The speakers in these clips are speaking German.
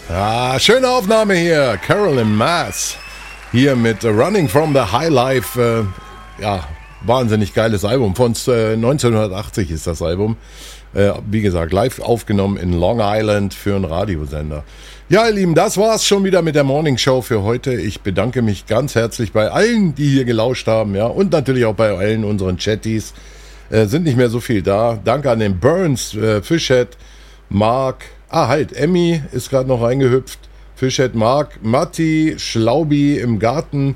Ah, schöne Aufnahme hier. Carolyn Mass. Hier mit Running from the High Life. Ja, wahnsinnig geiles Album. Von 1980 ist das Album. Wie gesagt, live aufgenommen in Long Island für einen Radiosender. Ja, ihr Lieben, das war's schon wieder mit der Morning Show für heute. Ich bedanke mich ganz herzlich bei allen, die hier gelauscht haben, ja, und natürlich auch bei allen unseren Chatties. Sind nicht mehr so viel da. Danke an den Burns, Fishhead, Mark, Emmy ist gerade noch reingehüpft. Fishhead, Mark, Matti, Schlaubi im Garten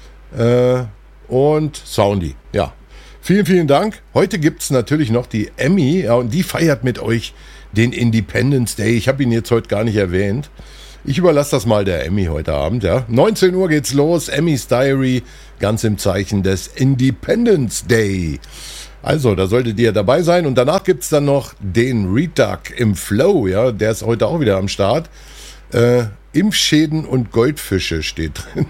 und Soundy. Ja, vielen, vielen Dank. Heute gibt's natürlich noch die Emmy, ja, und die feiert mit euch den Independence Day. Ich habe ihn jetzt heute gar nicht erwähnt. Ich überlasse das mal der Emmy heute Abend. Ja. 19 Uhr geht's los. Emmys Diary, ganz im Zeichen des Independence Day. Also, da solltet ihr dabei sein. Und danach gibt's dann noch den Reduck im Flow. Ja, der ist heute auch wieder am Start. Impfschäden und Goldfische steht drin.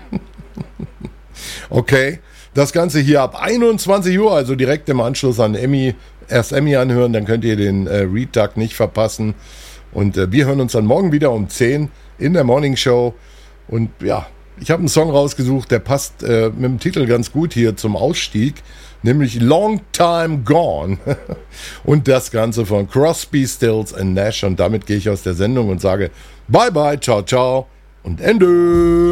Okay, das Ganze hier ab 21 Uhr, also direkt im Anschluss an Emmy. Erst Emmy anhören, dann könnt ihr den Reduck nicht verpassen. Und wir hören uns dann morgen wieder um 10 in der Morning Show. Und ja, ich habe einen Song rausgesucht, der passt mit dem Titel ganz gut hier zum Ausstieg. Nämlich Long Time Gone. Und das Ganze von Crosby, Stills and Nash. Und damit gehe ich aus der Sendung und sage Bye bye, ciao, ciao und Ende.